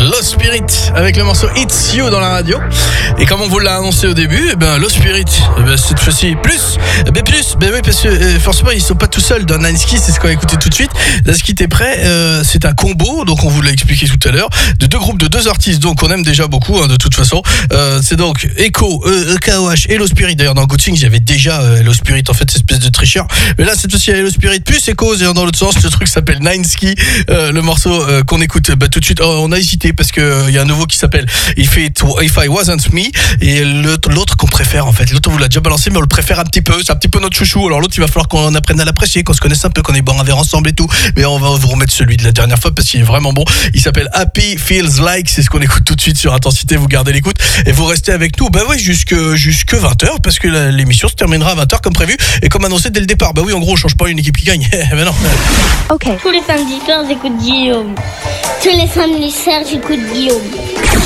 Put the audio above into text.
Lost Spirit avec le morceau It's You dans la radio. Et comme on vous l'a annoncé au début, Lost Spirit, cette fois-ci plus, oui, parce que forcément ils sont pas tout seuls dans Nineski, c'est ce qu'on va écouter tout de suite. Nineski, t'es prêt? C'est un combo, donc on vous l'a expliqué tout à l'heure, de deux groupes de deux artistes, donc on aime déjà beaucoup, de toute façon. C'est donc Echo, EKOH et Lost Spirit. D'ailleurs dans Good Things, il y avait déjà Lost Spirit, en fait, cette espèce de tricheur. Mais là, cette fois-ci, il y a Lost Spirit plus Echo, et dans l'autre sens, le truc s'appelle Nineski, le morceau qu'on écoute tout de suite. On a hésité parce que il y a un nouveau qui s'appelle If I Wasn't Me, et l'autre qu'on préfère, en fait. L'autre on vous l'a déjà balancé, mais on le préfère un petit peu. C'est un petit peu notre chouchou. Alors l'autre, il va falloir qu'on apprenne à l'apprécier, qu'on se connaisse un peu, qu'on ait boire un verre ensemble et tout. Mais on va vous remettre celui de la dernière fois parce qu'il est vraiment bon. Il s'appelle Happy Feels Like. C'est ce qu'on écoute tout de suite sur Intensité. Vous gardez l'écoute et vous restez avec nous. Oui, jusque 20h, parce que l'émission se terminera à 20h comme prévu et comme annoncé dès le départ. Oui, en gros, on change pas une équipe qui gagne. Mais non. Ok. Tous les samedis soirs, j'écoute Guillaume. Tous les samedis soirs, j'écoute Guillaume.